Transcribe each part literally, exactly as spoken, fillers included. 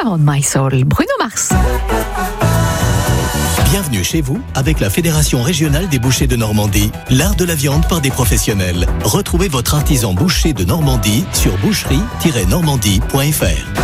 On My Soul. Bruno Mars. Bienvenue chez vous avec la Fédération régionale des bouchers de Normandie, l'art de la viande par des professionnels. Retrouvez votre artisan boucher de Normandie sur boucherie tiret normandie point f r.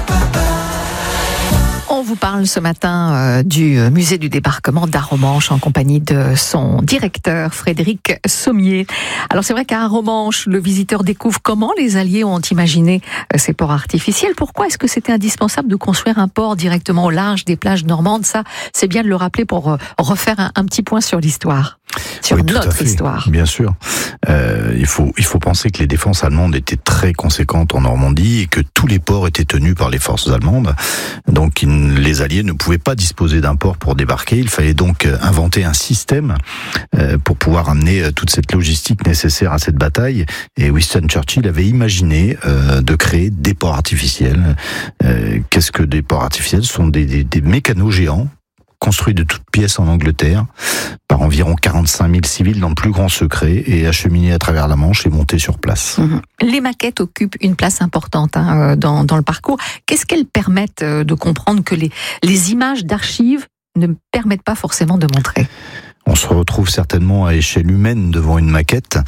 On vous parle ce matin euh, du musée du débarquement d'Arromanches en compagnie de son directeur Frédéric Sommier. Alors c'est vrai qu'à Arromanches, le visiteur découvre comment les Alliés ont imaginé euh, ces ports artificiels. Pourquoi est-ce que c'était indispensable de construire un port directement au large des plages normandes? Ça, c'est bien de le rappeler pour euh, refaire un, un petit point sur l'histoire, sur oui, tout notre à fait, histoire. Bien sûr. Euh, il faut il faut penser que les défenses allemandes étaient très conséquentes en Normandie et que tous les ports étaient tenus par les forces allemandes. Donc il, les Alliés ne pouvaient pas disposer d'un port pour débarquer. Il fallait donc inventer un système euh, pour pouvoir amener toute cette logistique nécessaire à cette bataille. Et Winston Churchill avait imaginé euh, de créer des ports artificiels. Euh, qu'est-ce que des ports artificiels? Ce sont des, des, des mécanos géants construit de toutes pièces en Angleterre par environ quarante-cinq mille civils dans le plus grand secret et acheminés à travers la Manche et montés sur place. Mmh. Les maquettes occupent une place importante hein, dans, dans le parcours. Qu'est-ce qu'elles permettent de comprendre que les, les images d'archives ne permettent pas forcément de montrer ? On se retrouve certainement à échelle humaine devant une maquette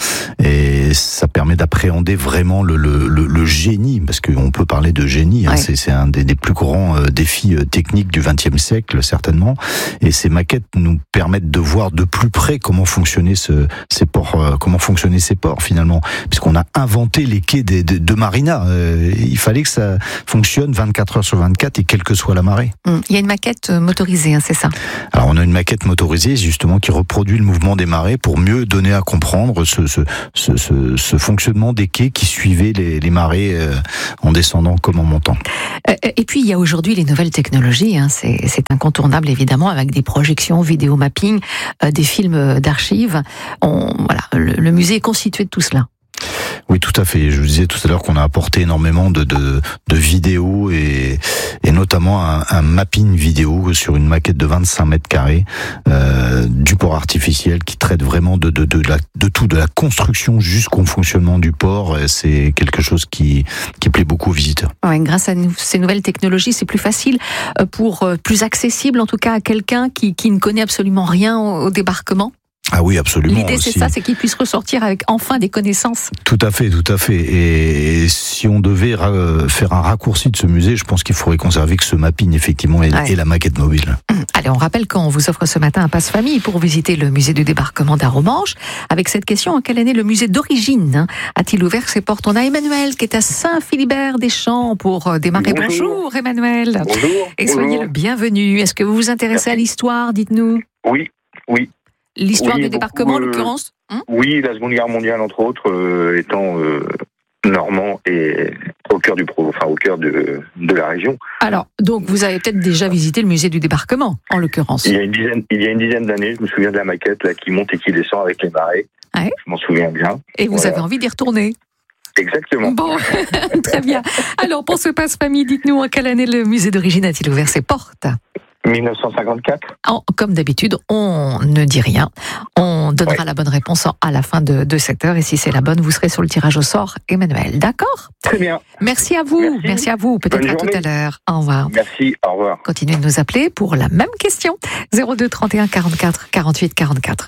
et ça permet d'appréhender vraiment le, le, le, le génie, parce qu'on peut parler de génie, hein, ouais. c'est, c'est un des, des plus grands euh, défis euh, techniques du vingtième siècle certainement, et ces maquettes nous permettent de voir de plus près comment fonctionnaient ce, ces ports, euh, comment fonctionnaient ces ports finalement, puisqu'on a inventé les quais de, de, de marina, euh, il fallait que ça fonctionne vingt-quatre heures sur vingt-quatre et quelle que soit la marée. Mmh. Il y a une maquette motorisée, hein, c'est ça? Alors on a une maquette motorisée justement qui reproduit le mouvement des marées pour mieux donner à comprendre ce, ce, ce, ce, ce fonctionnement des quais qui suivaient les, les marées euh, en descendant comme en montant. Euh, et puis il y a aujourd'hui les nouvelles technologies, hein, c'est, c'est incontournable évidemment, avec des projections, vidéo mapping, euh, des films d'archives. On, voilà, le, le musée est constitué de tout cela. Oui, tout à fait. Je vous disais tout à l'heure qu'on a apporté énormément de, de, de vidéos et, et notamment un, un mapping vidéo sur une maquette de vingt-cinq mètres carrés euh, du port artificiel qui traite vraiment de, de, de, la, de tout, de la construction jusqu'au fonctionnement du port. C'est quelque chose qui, qui plaît beaucoup aux visiteurs. Ouais, grâce à ces nouvelles technologies, c'est plus facile, pour plus accessible en tout cas à quelqu'un qui, qui ne connaît absolument rien au, au débarquement. Ah oui, absolument. L'idée, c'est ça, c'est qu'ils puissent ressortir avec enfin des connaissances. Tout à fait, tout à fait. Et, et si on devait ra- faire un raccourci de ce musée, je pense qu'il faudrait conserver que ce mapping, effectivement, et, ouais. et la maquette mobile. Allez, on rappelle qu'on vous offre ce matin un passe-famille pour visiter le musée du débarquement d'Arromanches. Avec cette question, en quelle année le musée d'origine hein, a-t-il ouvert ses portes? On a Emmanuel qui est à Saint-Philibert-des-Champs pour démarrer. Bonjour, Bonjour Emmanuel. Bonjour. Et soyez Bonjour. le bienvenu. Est-ce que vous vous intéressez à l'histoire? Dites-nous. Oui, oui. L'histoire oui, du débarquement, en euh, l'occurrence hein Oui, la Seconde Guerre mondiale, entre autres, euh, étant euh, normand et au cœur du pro, enfin au cœur de, de la région. Alors, donc vous avez peut-être déjà visité le musée du débarquement, en l'occurrence. Il y a une dizaine, il y a une dizaine d'années, je me souviens de la maquette là qui monte et qui descend avec les marées. Ouais. Je m'en souviens bien. Et vous voilà. avez envie d'y retourner? Exactement. Bon, très bien. Alors, pour ce passe-famille, dites-nous en quelle année le musée d'origine a-t-il ouvert ses portes? dix-neuf cent cinquante-quatre. En, comme d'habitude, on ne dit rien. On donnera ouais. la bonne réponse à la fin de, de cette heure. Et si c'est la bonne, vous serez sur le tirage au sort, Emmanuel. D'accord? Très bien. Merci à vous. Merci, Merci à vous. Peut-être à tout à l'heure. Au revoir. Merci. Au revoir. Continuez de nous appeler pour la même question. zéro deux trente et un quarante-quatre quarante-huit quarante-quatre.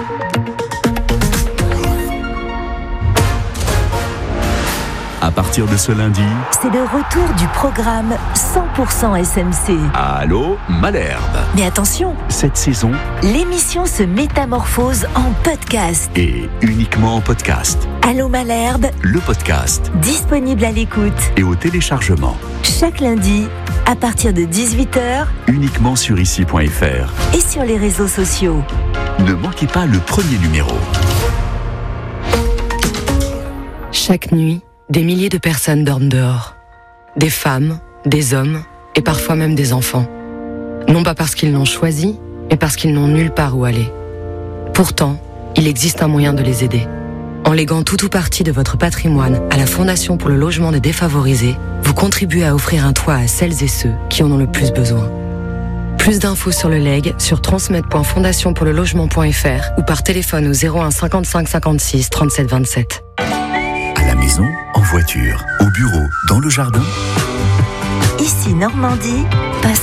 À partir de ce lundi, c'est le retour du programme cent pour cent S M C. Allô, Malherbe. Mais attention, cette saison, l'émission se métamorphose en podcast. Et uniquement en podcast. Allô Malherbe, le podcast. Disponible à l'écoute. Et au téléchargement. Chaque lundi, à partir de dix-huit heures. Uniquement sur ici point f r. Et sur les réseaux sociaux. Ne manquez pas le premier numéro. Chaque nuit, des milliers de personnes dorment dehors. Des femmes, des hommes et parfois même des enfants. Non pas parce qu'ils l'ont choisi, mais parce qu'ils n'ont nulle part où aller. Pourtant, il existe un moyen de les aider. En léguant tout ou partie de votre patrimoine à la Fondation pour le logement des défavorisés, vous contribuez à offrir un toit à celles et ceux qui en ont le plus besoin. Plus d'infos sur le legs sur transmet point fondation pour le logement point f r ou par téléphone au zéro un cinquante-cinq cinquante-six trente-sept vingt-sept. À la maison, en voiture, au bureau, dans le jardin. Ici Normandie